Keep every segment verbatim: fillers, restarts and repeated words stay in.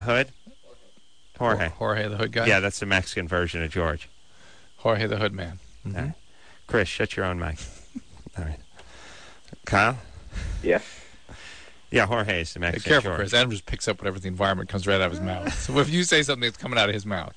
Hood? Jorge. Jorge the Hood guy? Yeah, that's the Mexican version of George. Jorge the Hood man. Mm-hmm. All right. Chris, shut your own mic. All right. Kyle? Yeah. Yeah, Jorge is the Mexican Hey, careful, George. Chris. Adam just picks up whatever the environment comes right out of his mouth. So if you say something that's coming out of his mouth.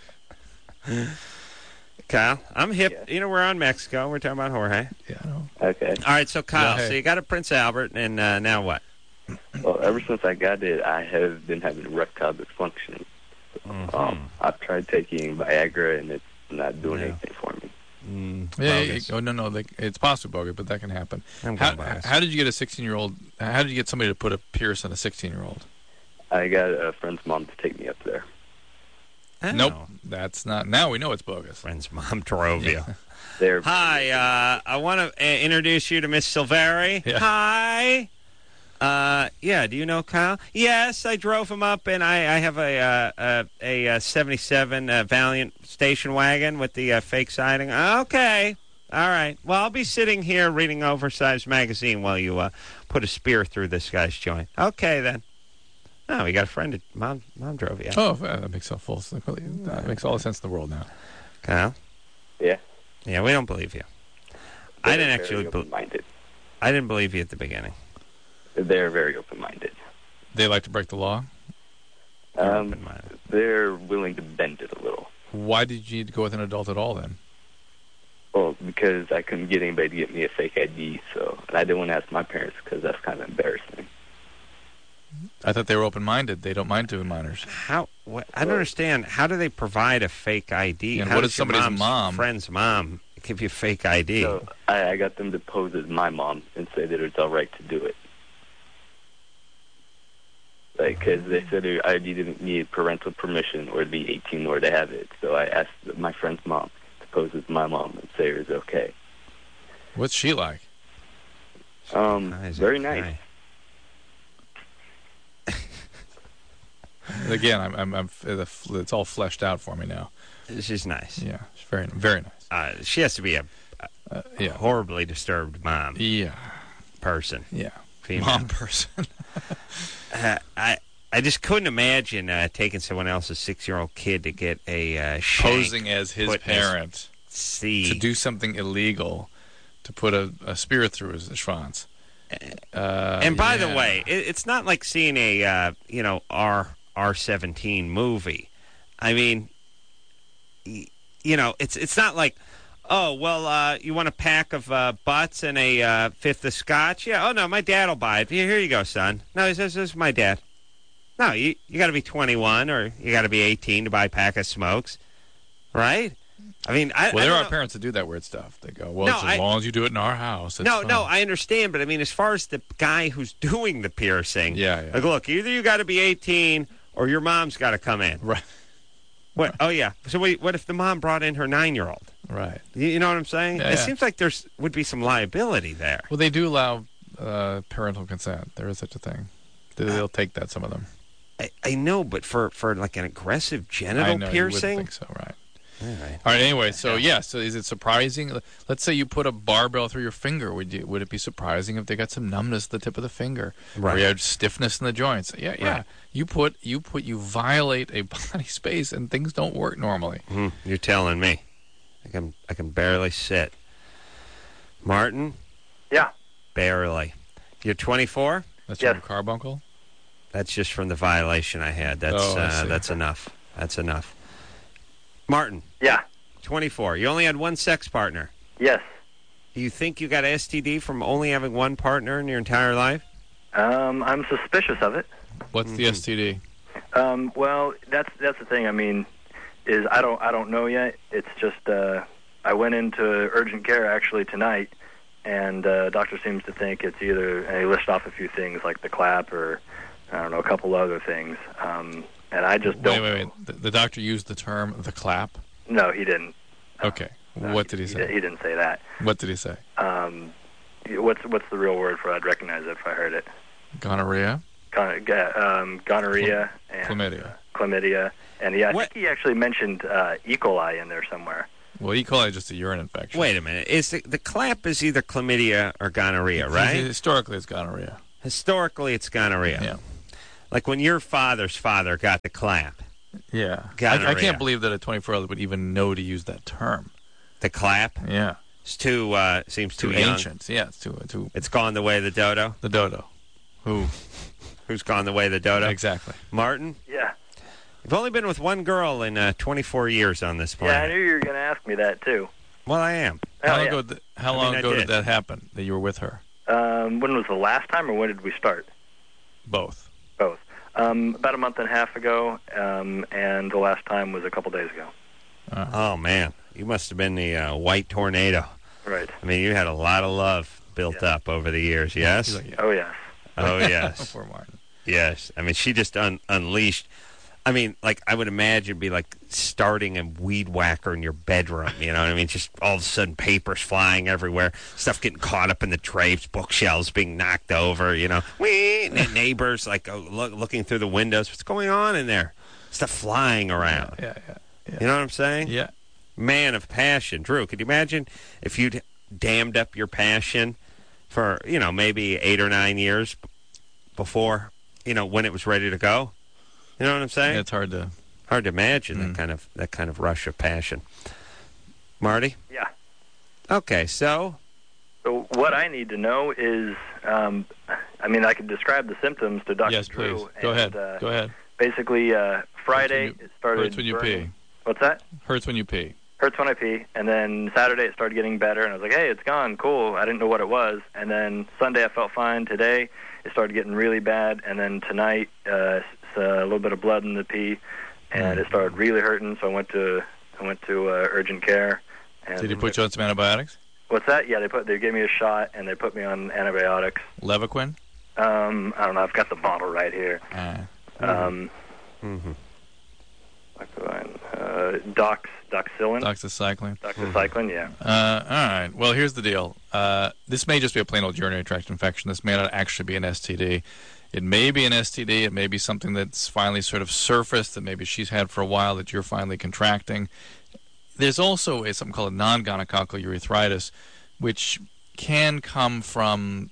Kyle, I'm hip. Yeah. You know, we're on Mexico. We're talking about Jorge. Yeah, I know. Okay. All right, so Kyle, Yeah, hey. so you got a Prince Albert, and uh, now what? Well, ever since I got it, I have been having erectile dysfunction. Mm-hmm. Um, I've tried taking Viagra, and it's not doing Yeah. anything for me. Mm, Yeah, yeah, bogus. yeah. Oh, no, no. They, it's possible, Bogey, but that can happen. I'm How, going bogus. how did you get a sixteen-year-old? How did you get somebody to put a pierce on a sixteen-year-old? I got a friend's mom to take me up there. Oh. Nope. That's not. Now we know it's bogus. Friend's mom drove you. They're Hi, uh, I want to uh, introduce you to Miss Silveri. Yeah. Hi. Uh, yeah, do you know Kyle? Yes, I drove him up, and I, I have a uh, a, a, uh seventy-seven uh, Valiant station wagon with the uh, fake siding. Okay. All right. Well, I'll be sitting here reading oversized magazine while you uh, put a spear through this guy's joint. Okay, then. Oh, we got a friend. That mom, mom drove you. Oh, that makes all full. That makes all the sense in the world now. Kyle? Yeah. Yeah, we don't believe you. I They're didn't very actually. Be- open-minded. I didn't believe you at the beginning. They're very open-minded. They like to break the law. Um, Open-minded. they're willing to bend it a little. Why did you need to go with an adult at all then? Well, because I couldn't get anybody to get me a fake I D, so and I didn't want to ask my parents because that's kind of embarrassing. I thought they were open-minded. They don't mind doing minors. How? What, I don't understand. How do they provide a fake I D? And How what does is your somebody's mom's mom? friend's mom give you a fake I D? So I, I got them to pose as my mom and say that it's all right to do it. Like, because they said their I D didn't need parental permission or to be eighteen or to have it. So I asked my friend's mom to pose as my mom and say it was okay. What's she like? Um, Guys, very okay. nice. Again, I'm, I'm, I'm, it's all fleshed out for me now. She's nice. Yeah, she's very, very nice. Uh, she has to be a, Uh, yeah, horribly disturbed mom yeah, person. yeah. Female. Mom person. Uh, I I just couldn't imagine uh, taking someone else's six-year-old kid to get a uh, shank, Posing as his put in parent C. to do something illegal, to put a, a spear through his schwanz. Uh, And by the yeah. way, it, it's not like seeing a uh, you know R R seventeen movie. I mean, y- you know, it's it's not like, oh well, uh, you want a pack of uh, butts and a uh, fifth of scotch? Yeah. Oh no, my dad will buy it. Here, here you go, son. No, he says this is my dad. No, you you got to be twenty-one or you got to be eighteen to buy a pack of smokes, right? I mean, I, Well, I there don't are know. parents that do that weird stuff. They go, well, No, it's as I- long as you do it in our house. It's No, fine. no, I understand, but I mean, as far as the guy who's doing the piercing, Yeah, yeah. like, look, either you got to be eighteen or your mom's got to come in. Right, What? Oh yeah. So wait, what if the mom brought in her nine-year-old? right. You, you know what I'm saying? Yeah, it yeah. seems like there's would be some liability there. Well, they do allow uh, parental consent. There is such a thing. They- They'll take that, some of them. I, I know, but for, for like an aggressive genital I know, piercing. you wouldn't think so, right. All right. All right, anyway, so yeah, so is it surprising? Let's say you put a barbell through your finger. Would you, would it be surprising if they got some numbness at the tip of the finger? Right. Or you had stiffness in the joints? Yeah, yeah. Right. You put, you put, you violate a body space and things don't work normally. Hmm, you're telling me. I can I can barely sit. Martin, Yeah. barely. You're twenty-four. That's Yes. your carbuncle? That's just from the violation I had. That's Oh, I uh, see. that's enough. That's enough. Martin, Yeah. twenty-four. You only had one sex partner. Yes. Do you think you got S T D from only having one partner in your entire life? Um, I'm suspicious of it. What's the Mhm. S T D? Um, well, that's that's the thing. I mean, is I don't I don't know yet. It's just uh, I went into urgent care actually tonight, and uh, doctor seems to think it's either. And he listed off a few things like the clap or I don't know a couple other things. Um, and I just Wait, don't. wait, wait. The, the doctor used the term the clap? No, he didn't. Okay. No, What did he say? He didn't say that. What did he say? Um, what's what's the real word for it? I'd recognize it if I heard it. Gonorrhea? Gon- ga- um, gonorrhea and Chlamydia. uh, chlamydia, and yeah, I What- think he actually mentioned uh, E. coli in there somewhere. Well, E. coli is just a urine infection. Wait a minute. Is the, the clap is either chlamydia or gonorrhea, right? Historically, it's gonorrhea. Historically, it's gonorrhea. Yeah. like when your father's father got the clap. Yeah. I, Gonorrhea. I can't believe that a twenty-four-year-old would even know to use that term. The clap? Yeah. It's too, uh, seems too, Too young. ancient. Yeah, it's too, too... It's gone the way of the dodo? The dodo. Who? Who's gone the way of the dodo? Exactly. Martin? Yeah. You've only been with one girl in uh, twenty-four years on this Yeah, I planet. knew you were going to ask me that, too. Well, I am. Oh, How long yeah. ago, th- how I long mean, I ago did. did. that happen, that you were with her? Um, when was the last time, or when did we start? Both. Both. Um, about a month and a half ago, um, and the last time was a couple days ago. Uh, Oh, man. You must have been the uh, white tornado. Right. I mean, you had a lot of love built Yeah. up over the years, yes? he's like, yeah. Oh, yes. Oh, yes. Poor Martin. Yes. I mean, she just un- unleashed. I mean, like, I would imagine it'd be like starting a weed whacker in your bedroom, you know what I mean? Just all of a sudden papers flying everywhere, stuff getting caught up in the drapes, bookshelves being knocked over, you know. Whee! And the neighbors, like, oh, look, looking through the windows. What's going on in there? Stuff flying around. Yeah, yeah, yeah. You know what I'm saying? Yeah. Man of passion. Drew, could you imagine if you'd dammed up your passion for, you know, maybe eight or nine years b- before, you know, when it was ready to go? You know what I'm saying? Yeah, it's hard to... Hard to imagine Mm. that kind of that kind of rush of passion. Marty? Yeah. Okay, so So what I need to know is, um, I mean, I could describe the symptoms to Doctor Yes, Drew. please. Go and, ahead. Uh, Go ahead. Basically, uh, Friday Hurts when you- it started. Hurts when you burning. pee. What's that? Hurts when you pee. Hurts when I pee. And then Saturday it started getting better, and I was like, hey, it's gone. Cool. I didn't know what it was. And then Sunday I felt fine. Today it started getting really bad. And then tonight uh, it's a little bit of blood in the pee, and it started really hurting. So I went to I went to uh, urgent care. And Did he put you on some antibiotics? What's that? Yeah, they put they gave me a shot, and they put me on antibiotics. Levaquin? Um, I don't know. I've got the bottle right here. Uh, Um, hmm uh, Dox, Doxycycline. doxycycline. Doxycycline, yeah. Uh, all right. Well, here's the deal. Uh, this may just be a plain old urinary tract infection. This may not actually be an S T D. It may be an S T D. It may be something that's finally sort of surfaced that maybe she's had for a while that you're finally contracting. There's also a, something called a non-gonococcal urethritis, which can come from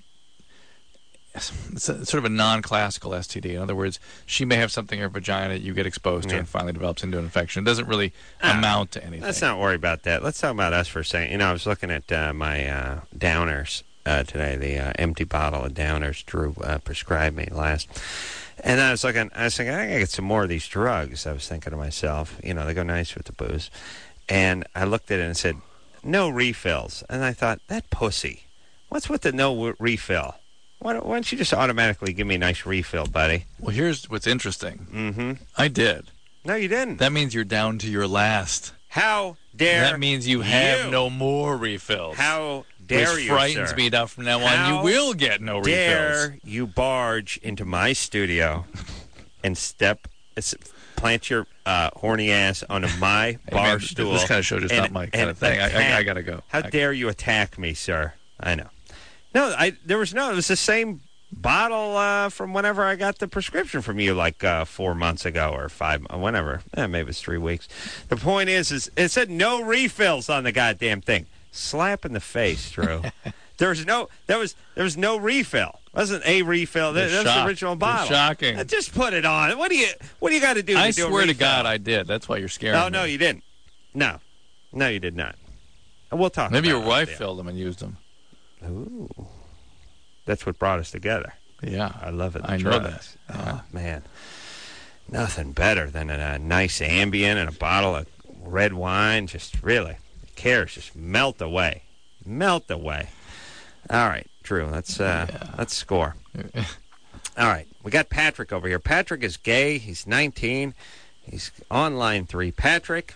it's, a, it's sort of a non-classical S T D. In other words, she may have something in her vagina that you get exposed to Yeah. and finally develops into an infection. It doesn't really Ah, amount to anything. let's not worry about that. Let's talk about us for a second. You know, I was looking at uh, my uh, downers uh, today, the uh, empty bottle of downers Drew uh, prescribed me last. And I was looking, I was thinking, I gotta get some more of these drugs. I was thinking to myself, you know, they go nice with the booze. And I looked at it and said, no refills. And I thought, that pussy. What's with the no w- refill? Why don't, why don't you just automatically give me a nice refill, buddy? Well, here's what's interesting. Mm-hmm. I did. No, you didn't. That means you're down to your last. How dare That means you have you. no more refills. How dare Which you, frightens sir? me. Now from now on, How you will get no refills. Dare you barge into my studio and step, s- plant your uh, horny ass onto my Hey, bar man, stool? This kind of show just and- not my kind and of thing. I, I, attack- I gotta go. How I- dare you attack me, sir? I know. No, I there was no. It was the same bottle uh, from whenever I got the prescription from you, like uh, four months ago or five, whenever. Eh, maybe it was three weeks. The point is, is it said no refills on the goddamn thing. Slap in the face, Drew. There was no. There was there was no refill. It wasn't a refill. That, You're that was the shocked. original You're bottle. shocking. Uh, Just put it on. What do you What do you got to do? I to do a swear to refill? God, I did. That's why you're scaring No, me. no, you didn't. No, no, you did not. And we'll talk. Maybe about your it wife later. filled them and used them. Ooh, that's what brought us together. Yeah. I love it. the I know drugs. that. Oh Yeah. man, nothing better than a, a nice Ambien and a bottle of red wine. Just really, cares just melt away, melt away. All right, Drew. Let's uh, Yeah. let's score. All right, we got Patrick over here. Patrick is gay. He's nineteen. He's on line three. Patrick.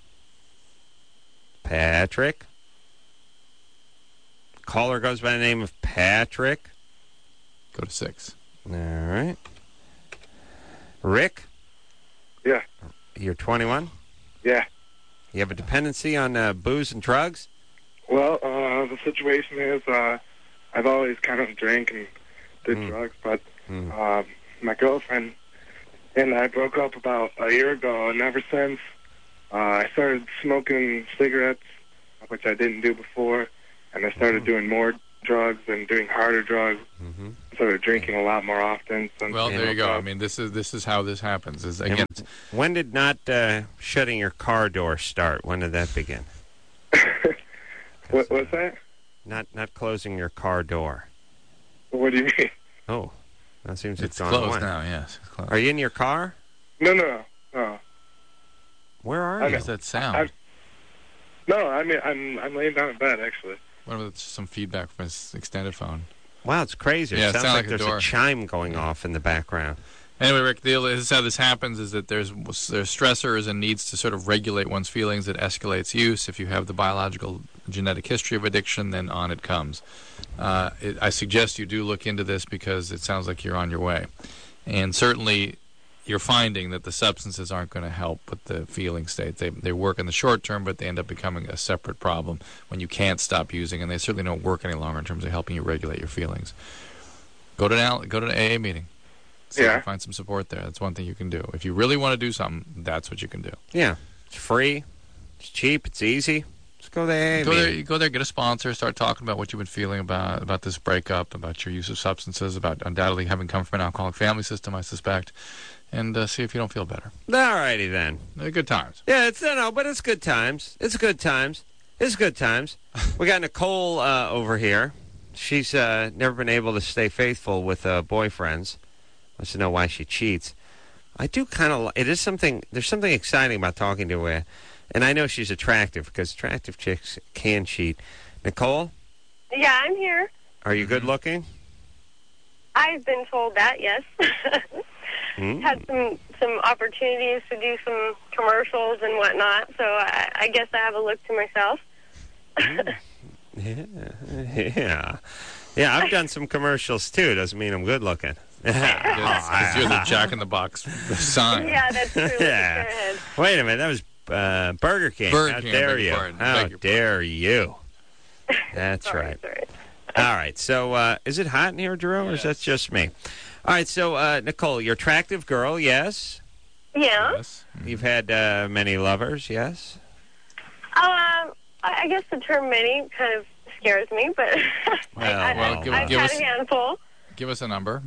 Patrick. Caller goes by the name of Patrick. Go to six. All right. Rick, Yeah, you're twenty-one. yeah. You have a dependency on uh, booze and drugs? Well, uh, the situation is uh, I've always kind of drank and did Mm. drugs, but Mm. uh, my girlfriend and I broke up about a year ago, and ever since uh, I started smoking cigarettes, which I didn't do before, and I started Mhm. doing more drugs and doing harder drugs. Mm-hmm. Sort of drinking a lot more often. Since Well, you there know, you go. uh, I mean, this is this is how this happens. Is again, When did not uh, shutting your car door start? When did that begin? what, what's that? Not not closing your car door. What do you mean? Oh, that seems to have it's gone closed away. now. Yes, it's closed. Are you in your car? No, no, no. no. Where are I you? What is that sound? I- No, I mean, I'm I'm laying down in bed actually. What about some feedback from his extended phone? Wow, it's crazy. Yeah, it it sounds sounded like, like a there's door. a chime going off in the background. Anyway, Rick, the deal is how this happens is that there's there's stressors and needs to sort of regulate one's feelings that escalates use. If you have the biological genetic history of addiction, then on it comes. Uh, it, I suggest you do look into this because it sounds like you're on your way. And certainly you're finding that the substances aren't going to help with the feeling state. They they work in the short term, but they end up becoming a separate problem when you can't stop using, and they certainly don't work any longer in terms of helping you regulate your feelings. Go to an Al- go to an A A meeting. See if you Yeah. can find some support there. That's one thing you can do. If you really want to do something, that's what you can do. Yeah, it's free, it's cheap, it's easy. Just go there. Go there, you go there, get a sponsor, start talking about what you've been feeling about about this breakup, about your use of substances, about undoubtedly having come from an alcoholic family system, I suspect, and uh, see if you don't feel better. All righty then. They're good times. Yeah, it's no, no, but it's good times. It's good times. It's good times. We got Nicole uh, over here. She's uh, never been able to stay faithful with uh, boyfriends. Wants to know why she cheats. I do kind of. It is something. There's something exciting about talking to her, and I know she's attractive because attractive chicks can cheat. Nicole, Yeah, I'm here. are you good looking? I've been told that, yes. Mm. Had some some opportunities to do some commercials and whatnot, so I, I guess I have a look to myself. Yeah, yeah, yeah. I've done some commercials too. Doesn't mean I'm good looking. Because you're the Jack in the Box sign. Yeah, that's true. Yeah. Go ahead. Wait a minute, that was uh, Burger King. Burger How King, I dare beg you? your pardon. I How beg your dare you? That's Sorry, right. sorry. All right. So, uh, is it hot in here, Drew, or is that just me? All right. So, uh, Nicole, you're an attractive girl, yes. Yeah. Yes. You've had uh, many lovers, yes. Um, I I guess the term many kind of scares me, but Well, I, I, well, give- I've give had us- a handful. Give us a number.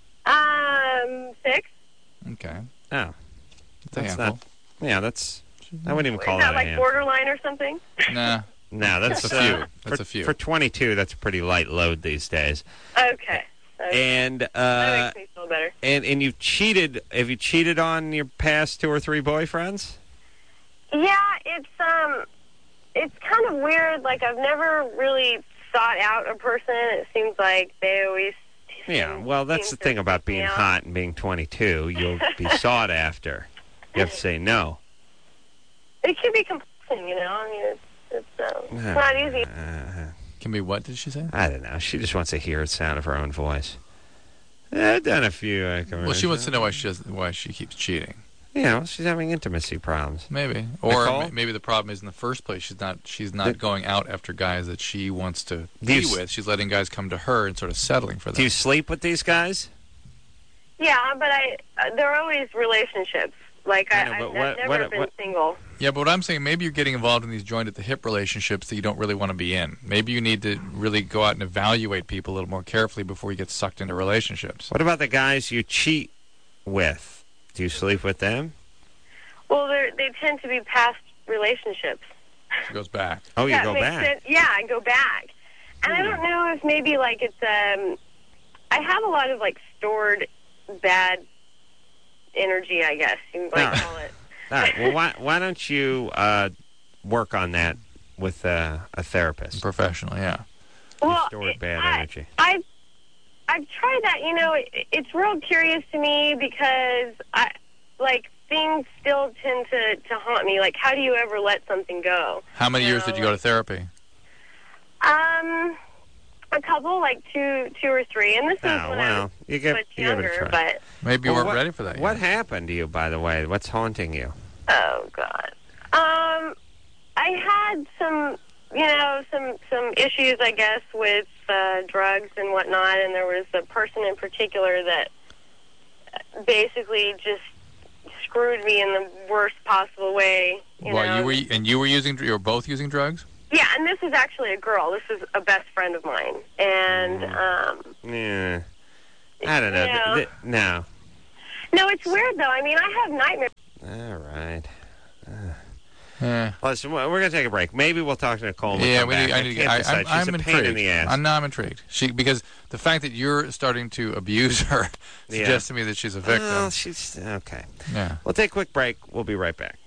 Um, six. Okay. Oh, It's a that's handful. not. Yeah, that's. I wouldn't even call Is that that a like hand. borderline or something? Nah. No, that's That's a few. uh, That's for, a few. For twenty-two, that's a pretty light load these days. Okay. Okay. And that uh, makes me feel better. and and you've cheated. Have you cheated on your past two or three boyfriends? Yeah, it's um, it's kind of weird. Like I've never really sought out a person. It seems like they always. Yeah, well, that's the seem to thing about seek me being out. hot and being twenty-two. You'll be sought after. You have to say no. It can be compulsing, you know. I mean, it's it's, um, it's not easy. Uh, Can be what did she say? I don't know. She just wants to hear the sound of her own voice. Yeah, I've done a few. Uh, Well, she wants to know why she does, why she keeps cheating. You know, she's having intimacy problems. Maybe, or Nicole? ma- maybe the problem is in the first place she's not she's not The- going out after guys that she wants to Do you be s- with. She's letting guys come to her and sort of settling for them. Do you sleep with these guys? Yeah, but I uh, there are always relationships. Like I I, know, I've but ne- what- never what- been what- single. Yeah, but what I'm saying, maybe you're getting involved in these joined at the hip relationships that you don't really want to be in. Maybe you need to really go out and evaluate people a little more carefully before you get sucked into relationships. What about the guys you cheat with? Do you sleep with them? Well, they they tend to be past relationships. She goes back. Oh, you That go makes back. sense. Yeah, I go back, and I don't know if maybe like it's um, I have a lot of like stored bad energy. I guess you might All right. call it. All right. Well, why why don't you uh, work on that with uh, a therapist? Professional, yeah. Well, stored it- bad I- energy. I've I've tried that. You know, it, it's real curious to me because I like things still tend to to haunt me. Like, how do you ever let something go? How many years did you go to therapy? Um, a couple, like two, two or three, and this is Oh, when I well, was you give much you give it a younger. try. But Maybe you Well, weren't what- ready for that What yet. happened to you, by the way? What's haunting you? oh god, um, I had some, you know, some some issues, I guess, with uh, drugs and whatnot, and there was a person in particular that basically just screwed me in the worst possible way. You Well, know? you were and you were using you were both using drugs. Yeah, and this is actually a girl. This is a best friend of mine. And, um... Yeah. I don't know. You know. Th- th- no. No, it's weird, though. I mean, I have nightmares. All right. Uh, Yeah. listen, we're going to take a break. Maybe we'll talk to Nicole when we Yeah, come we back. need, I need to can't get. I, decide. I'm, She's I'm a intrigued. pain in the ass. I'm, no, I'm intrigued. She because the fact that you're starting to abuse her Yeah. suggests to me that she's a victim. Well, she's... Okay. Yeah. We'll take a quick break. We'll be right back.